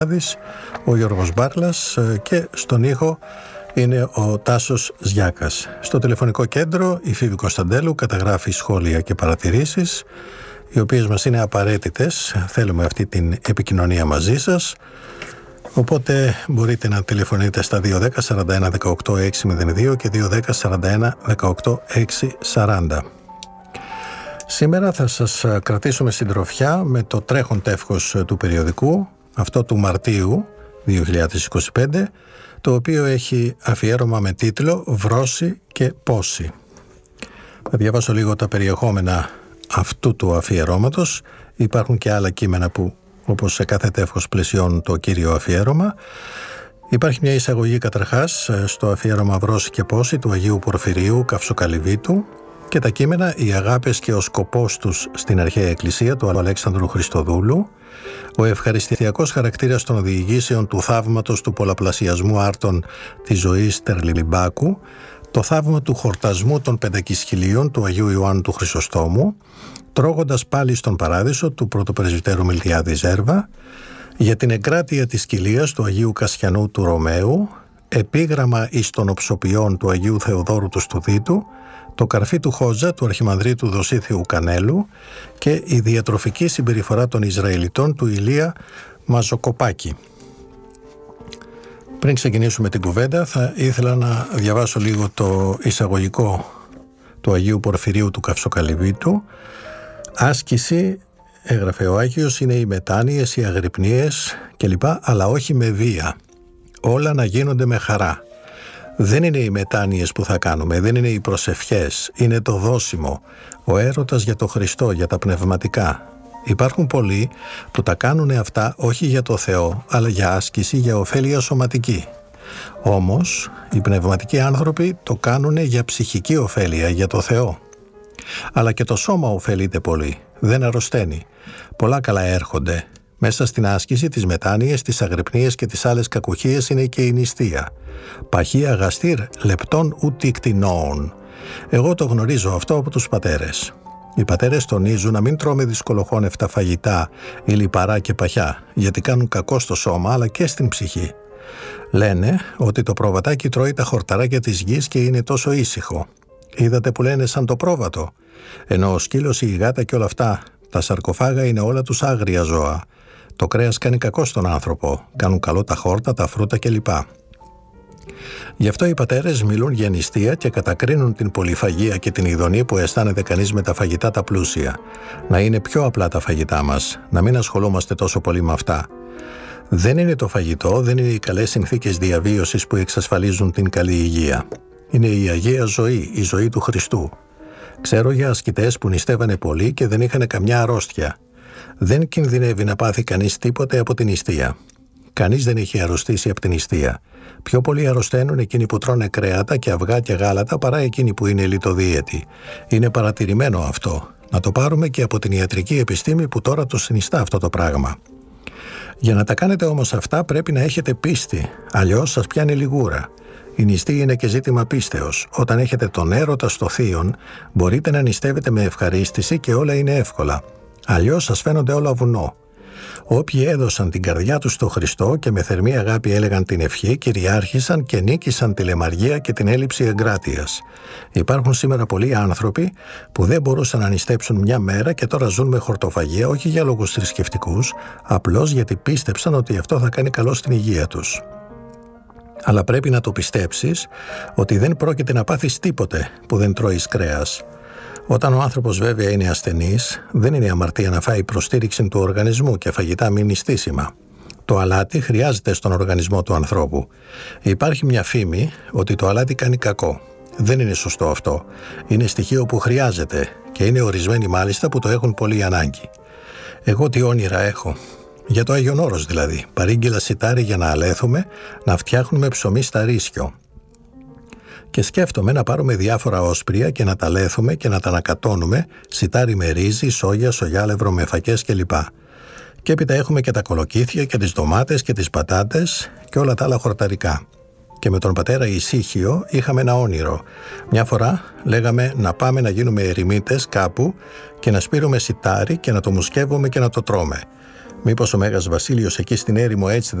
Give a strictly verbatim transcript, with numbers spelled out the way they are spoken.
ο Γιώργος Μπάρλας και στον ήχο είναι ο Τάσος Ζιάκας. Στο τηλεφωνικό κέντρο η Φίβη Κωνσταντέλου καταγράφει σχόλια και παρατηρήσεις, οι οποίες μας είναι απαραίτητες. Θέλουμε αυτή την επικοινωνία μαζί σας. Οπότε μπορείτε να τηλεφωνείτε στα δύο ένα μηδέν σαράντα ένα δεκαοκτώ έξι μηδέν δύο και δύο ένα μηδέν σαράντα ένα δεκαοκτώ έξι σαράντα. Σήμερα θα σας κρατήσουμε συντροφιά με το τρέχον τεύχος του περιοδικού, αυτό του Μαρτίου δύο χιλιάδες είκοσι πέντε, το οποίο έχει αφιέρωμα με τίτλο «Βρώση και πόση». Θα διαβάσω λίγο τα περιεχόμενα αυτού του αφιερώματος. Υπάρχουν και άλλα κείμενα που, όπως σε κάθε τεύχος, πλαισιώνουν το κύριο αφιέρωμα. Υπάρχει μια εισαγωγή καταρχάς στο αφιέρωμα «Βρώση και πόση» του Αγίου Πορφυρίου Καυσοκαλυβίτου και τα κείμενα «Οι αγάπες και ο σκοπός τους στην Αρχαία Εκκλησία» του Αλέξανδρου Χριστοδούλου, ο ευχαριστιακός χαρακτήρας των διηγήσεων του θαύματος του πολλαπλασιασμού άρτων της ζωής Τερλιλιμπάκου, το θαύμα του χορτασμού των πεντακισχυλίων του Αγίου Ιωάννου του Χρυσοστόμου, τρώγοντας πάλι στον Παράδεισο του πρωτοπρεσβυτέρου Μιλτιάδη Ζέρβα, για την εγκράτεια της κοιλίας του Αγίου Κασιανού του Ρωμαίου, επίγραμμα εις των οψοποιών του Αγίου Θεοδόρου του Στουδίτου, το καρφί του Χόζα του Αρχιμανδρίτου Δοσίθιου Κανέλου και η διατροφική συμπεριφορά των Ισραηλιτών του Ηλία Μαζοκοπάκη. Πριν ξεκινήσουμε την κουβέντα, θα ήθελα να διαβάσω λίγο το εισαγωγικό του Αγίου Πορφυρίου του Καυσοκαλυβίτου. Άσκηση, έγραφε ο Άγιος, είναι οι μετάνοιες, οι αγρυπνίες κλπ, αλλά όχι με βία. Όλα να γίνονται με χαρά. Δεν είναι οι μετάνοιες που θα κάνουμε, δεν είναι οι προσευχές, είναι το δώσιμο, ο έρωτας για το Χριστό, για τα πνευματικά. Υπάρχουν πολλοί που τα κάνουν αυτά όχι για το Θεό, αλλά για άσκηση, για ωφέλεια σωματική. Όμως, οι πνευματικοί άνθρωποι το κάνουν για ψυχική ωφέλεια, για το Θεό. Αλλά και το σώμα ωφελείται πολύ, δεν αρρωσταίνει. Πολλά καλά έρχονται. Μέσα στην άσκηση, τις μετάνοιες, τις αγρυπνίες και τις άλλες κακουχίες είναι και η νηστεία. Παχύ αγαστήρ λεπτών ούτι κτηνών. Εγώ το γνωρίζω αυτό από τους πατέρες. Οι πατέρες τονίζουν να μην τρώμε δυσκολοχώνευτα φαγητά ή λιπαρά και παχιά, γιατί κάνουν κακό στο σώμα αλλά και στην ψυχή. Λένε ότι το προβατάκι τρώει τα χορταράκια της γης και είναι τόσο ήσυχο. Είδατε που λένε σαν το πρόβατο. Ενώ ο σκύλος, η γάτα και όλα αυτά, τα σαρκοφάγα είναι όλα τους άγρια ζώα. Το κρέας κάνει κακό στον άνθρωπο, κάνουν καλό τα χόρτα, τα φρούτα κλπ. Γι' αυτό οι πατέρες μιλούν για νηστεία και κατακρίνουν την πολυφαγία και την ειδονή που αισθάνεται κανείς με τα φαγητά τα πλούσια. Να είναι πιο απλά τα φαγητά μας, να μην ασχολούμαστε τόσο πολύ με αυτά. Δεν είναι το φαγητό, δεν είναι οι καλές συνθήκες διαβίωσης που εξασφαλίζουν την καλή υγεία. Είναι η Αγία Ζωή, η ζωή του Χριστού. Ξέρω για ασκητές που νηστεύανε πολύ και δεν είχαν καμιά αρρώστια. Δεν κινδυνεύει να πάθει κανείς τίποτε από την νηστεία. Κανείς δεν είχε αρρωστήσει από την νηστεία. Πιο πολλοί αρρωσταίνουν εκείνοι που τρώνε κρέατα και αυγά και γάλατα παρά εκείνοι που είναι λιτοδίαιτοι. Είναι παρατηρημένο αυτό. Να το πάρουμε και από την ιατρική επιστήμη που τώρα το συνιστά αυτό το πράγμα. Για να τα κάνετε όμως αυτά πρέπει να έχετε πίστη, αλλιώς σας πιάνει λιγούρα. Η νηστεία είναι και ζήτημα πίστεως. Όταν έχετε τον έρωτα στο θείον, μπορείτε να νηστεύετε με ευχαρίστηση και όλα είναι εύκολα. Αλλιώς σας φαίνονται όλα βουνό. Όποιοι έδωσαν την καρδιά τους στο Χριστό και με θερμή αγάπη έλεγαν την ευχή, κυριάρχησαν και νίκησαν τη λεμαργία και την έλλειψη εγκράτειας. Υπάρχουν σήμερα πολλοί άνθρωποι που δεν μπορούσαν να νηστέψουν μια μέρα και τώρα ζουν με χορτοφαγία, όχι για λόγους θρησκευτικούς, απλώς γιατί πίστεψαν ότι αυτό θα κάνει καλό στην υγεία τους. Αλλά πρέπει να το πιστέψεις ότι δεν πρόκειται να πάθεις τίποτε που δεν τρώεις κρέας. Όταν ο άνθρωπος βέβαια είναι ασθενής, δεν είναι αμαρτία να φάει προστήριξη του οργανισμού και φαγητά μη νηστίσιμα. Το αλάτι χρειάζεται στον οργανισμό του ανθρώπου. Υπάρχει μια φήμη ότι το αλάτι κάνει κακό. Δεν είναι σωστό αυτό. Είναι στοιχείο που χρειάζεται και είναι ορισμένοι μάλιστα που το έχουν πολύ ανάγκη. Εγώ τι όνειρα έχω. Για το Άγιον Όρος δηλαδή. Παρήγγειλα σιτάρι για να αλέθουμε, να φτιάχνουμε ψωμί στα ρίσκιο. Και σκέφτομαι να πάρουμε διάφορα όσπρια και να τα λέθουμε και να τα ανακατώνουμε, σιτάρι με ρύζι, σόγια, σογιάλευρο με φακές κλπ. Και έπειτα έχουμε και τα κολοκύθια και τις ντομάτες και τις πατάτες και όλα τα άλλα χορταρικά. Και με τον πατέρα Ησύχιο είχαμε ένα όνειρο. Μια φορά λέγαμε να πάμε να γίνουμε ερημίτες κάπου και να σπείρουμε σιτάρι και να το μουσκεύουμε και να το τρώμε. Μήπως ο Μέγας Βασίλειος εκεί στην έρημο έτσι